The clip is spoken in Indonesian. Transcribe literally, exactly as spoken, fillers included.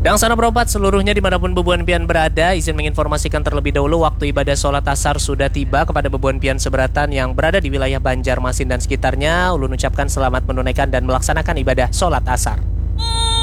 Sedang sana berobat seluruhnya dimanapun bebuan pian berada. Izin menginformasikan terlebih dahulu waktu ibadah sholat asar sudah tiba kepada bebuan pian seberatan yang berada di wilayah Banjarmasin dan sekitarnya. Ulun ucapkan selamat menunaikan dan melaksanakan ibadah sholat asar.